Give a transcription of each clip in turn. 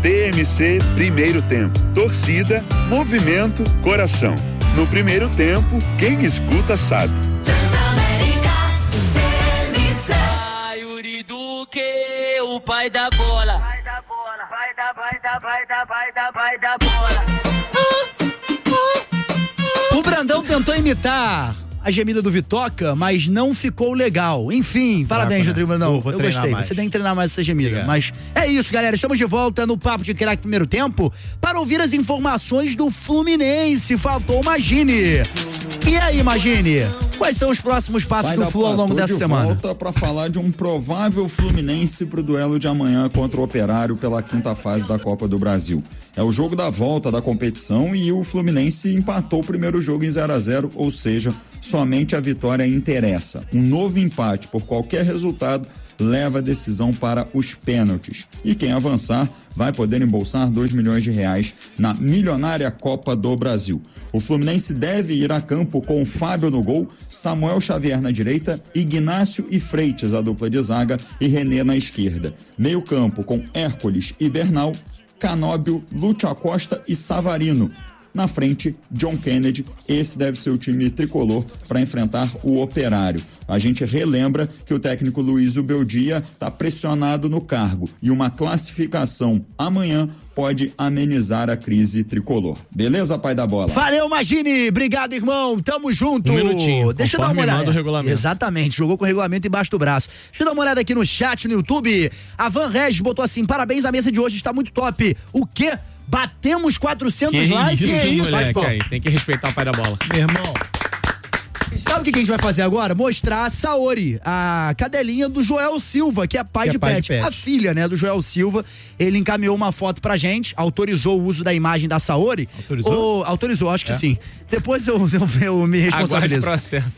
TMC Primeiro Tempo. Torcida, movimento, coração. No primeiro tempo, quem escuta sabe. Transamérica, TMC. Vai, Yuri Duque, o pai da bola. Vai da bola, vai da bola. O Brandão tentou imitar a gemida do Vitoca, mas não ficou legal. Enfim, parabéns, Rodrigo Brandão. Eu gostei. Mais. Você tem que treinar mais essa gemida. Obrigado. Mas é isso, galera. Estamos de volta no Papo de Craque Primeiro Tempo para ouvir as informações do Fluminense. Faltou o Magini. E aí, Magini? Quais são os próximos passos do Flu ao longo dessa semana? Volta para falar de um provável Fluminense pro duelo de amanhã contra o Operário pela quinta fase da Copa do Brasil. É o jogo da volta da competição e o Fluminense empatou o primeiro jogo em 0-0, ou seja, somente a vitória interessa. Um novo empate por qualquer resultado leva a decisão para os pênaltis. E quem avançar vai poder embolsar R$2 milhões na milionária Copa do Brasil. O Fluminense deve ir a campo com Fábio no gol, Samuel Xavier na direita, Ignácio e Freitas, a dupla de zaga, e René na esquerda. Meio campo com Hércules e Bernal, Canóbio, Lúcio Acosta e Savarino. Na frente, John Kennedy. Esse deve ser o time tricolor para enfrentar o Operário. A gente relembra que o técnico Luiz Ubeldia está pressionado no cargo e uma classificação amanhã pode amenizar a crise tricolor. Beleza, pai da bola? Valeu, Magini. Obrigado, irmão. Tamo junto. Um minutinho. Deixa eu dar uma olhada. O regulamento. Exatamente. Jogou com o regulamento embaixo do braço. Deixa eu dar uma olhada aqui no chat, no YouTube. A Van Regis botou assim: parabéns, a mesa de hoje está muito top. O quê? Batemos 400 likes? Que isso, Mas, moleque, aí, tem que respeitar o pai da bola. meu irmão. E sabe o que a gente vai fazer agora? Mostrar a Saori, a cadelinha do Joel Silva, que é pai de pet. A filha, né, do Joel Silva. Ele encaminhou uma foto pra gente, autorizou o uso da imagem da Saori. Autorizou? Autorizou, acho que sim. Depois eu me responsabilizo. Aguarde o processo.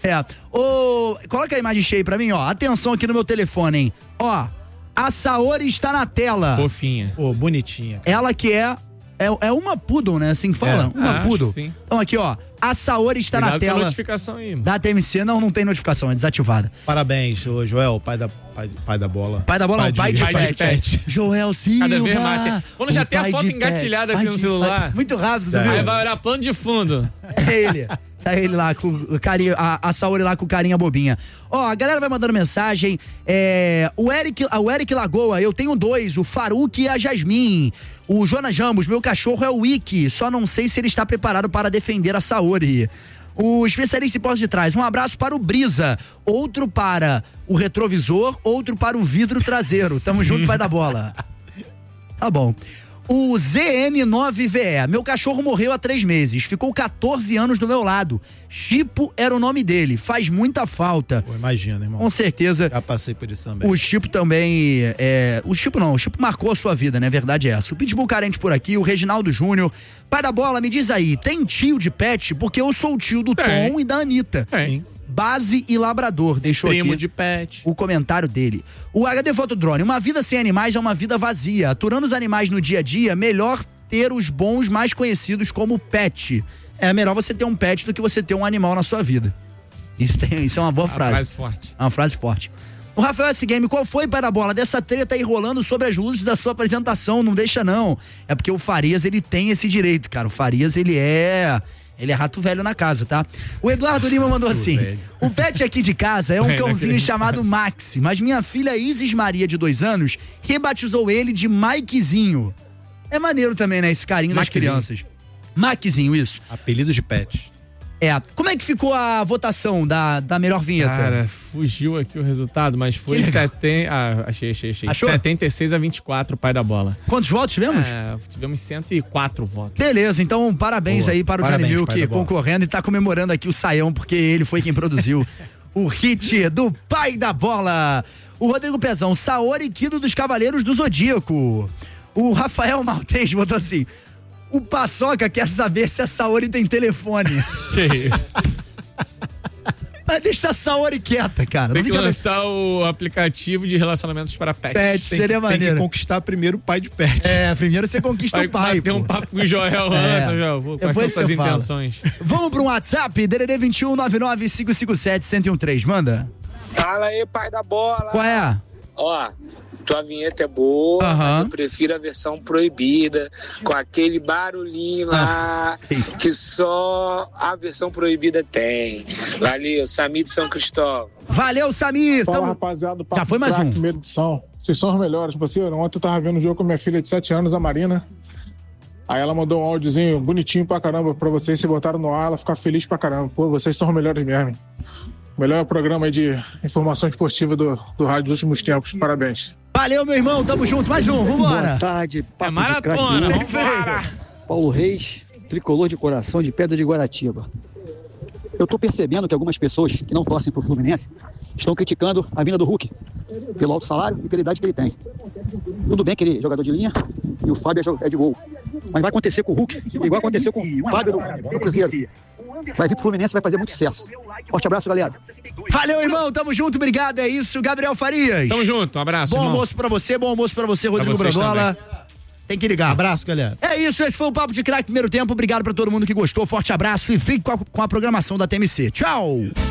Coloca a imagem cheia pra mim, ó. Atenção aqui no meu telefone, hein. Ó, a Saori está na tela. Fofinha. Bonitinha. Ela que é uma poodle, né? Assim que fala? Uma poodle. Sim. Então aqui, ó. A Saori está na tela. Notificação aí, mano. Da TMC, não tem notificação, é desativada. Parabéns, Joel, pai da bola. Pai da bola não, pai de pet. Joel Silva. Cada vez mais. Quando já tem a foto engatilhada assim no celular. Muito rápido, viu? Aí vai olhar plano de fundo. É ele. Tá ele lá com o carinha, a Saori lá com carinha bobinha. Ó, a galera vai mandando mensagem. O Eric Lagoa, eu tenho 2, o Faruque e a Jasmin. O Jonas Jambos, meu cachorro é o Wiki, só não sei se ele está preparado para defender a Saori. O especialista em posse de trás, um abraço para o Brisa, outro para o retrovisor, outro para o vidro traseiro. Tamo junto, pai da bola. Tá bom. O ZN9VE, meu cachorro morreu há 3 meses, ficou 14 anos do meu lado. Chipo era o nome dele, faz muita falta. Pô, imagina, irmão. Com certeza. Já passei por isso também. O Chipo também, o Chipo marcou a sua vida, né? Verdade é essa. O Pitbull Carente por aqui, o Reginaldo Júnior. Pai da bola, me diz aí, tem tio de pet? Porque eu sou o tio do Tom e da Anitta. Tem. Base e labrador, deixou Primo aqui de pet. o comentário dele. O HD Fotodrone, uma vida sem animais é uma vida vazia. Aturando os animais no dia a dia, melhor ter os bons mais conhecidos como pet. É melhor você ter um pet do que você ter um animal na sua vida. Isso é uma boa frase. Uma frase forte. Uma frase forte. O Rafael S. Game, qual foi, pai da bola, dessa treta aí rolando sobre as luzes da sua apresentação? Não deixa não. É porque o Farias, ele tem esse direito, cara. O Farias, ele é rato velho na casa, tá? O Eduardo Lima mandou assim: o pet aqui de casa é um cãozinho chamado Maxi, mas minha filha Isis Maria, de 2 anos, rebatizou ele de Mikezinho. É maneiro também, né? Esse carinho das crianças. Mikezinho, isso. Apelido de pet. Como é que ficou a votação da melhor vinheta? Cara, fugiu aqui o resultado, mas foi achei. Achou? 76-24, pai da bola. Quantos votos tivemos? Tivemos 104 votos. Beleza, então parabéns aí para o Johnny Milk concorrendo e tá comemorando aqui o Saião, porque ele foi quem produziu o hit do pai da bola. O Rodrigo Pezão, Saori Kido dos Cavaleiros do Zodíaco. O Rafael Maltês botou assim: o Paçoca quer saber se a Saori tem telefone. Que isso? Mas deixa a Saori quieta, cara. Tem que lançar o aplicativo de relacionamentos para pets. Seria maneiro. Tem que conquistar primeiro o pai de pet. Primeiro você conquista o pai. Tem um papo com o Joel antes, quais são suas intenções? Vamos pro WhatsApp, DDD 21 99 557 1013, manda. Fala aí, pai da bola. Qual é? Ó, tua vinheta é boa, Aham. mas eu prefiro a versão proibida, com aquele barulhinho lá, que só a versão proibida tem. Valeu, Samir de São Cristóvão. Valeu, Samir. Fala, rapaziada. Já foi mais um. Primeira edição. Vocês são os melhores, parceiro. Ontem eu tava vendo um jogo com minha filha de 7 anos, a Marina. Aí ela mandou um áudiozinho bonitinho pra caramba pra vocês, se botaram no ar, ela ficar feliz pra caramba. Pô, vocês são os melhores mesmo. Melhor programa aí de informação esportiva do rádio dos últimos tempos. Parabéns. Valeu, meu irmão. Tamo junto. Mais um. Vambora. Boa tarde, papo maratona, de craque. Paulo Reis, tricolor de coração de Pedra de Guaratiba. Eu tô percebendo que algumas pessoas que não torcem pro Fluminense estão criticando a vinda do Hulk pelo alto salário e pela idade que ele tem. Tudo bem que ele é jogador de linha e o Fábio é de gol. Mas vai acontecer com o Hulk, igual aconteceu com o Fábio do Cruzeiro. Vai vir pro Fluminense e vai fazer muito sucesso. Forte abraço, galera. Valeu, irmão. Tamo junto. Obrigado. É isso. Gabriel Farias. Tamo junto. Um abraço, Bom irmão. almoço pra você. Bom almoço pra você, Rodrigo vocês Brandola. Tem que ligar. Abraço, galera. É isso. Esse foi o Papo de Craque primeiro tempo. Obrigado pra todo mundo que gostou. Forte abraço e fique com a programação da TMC. Tchau.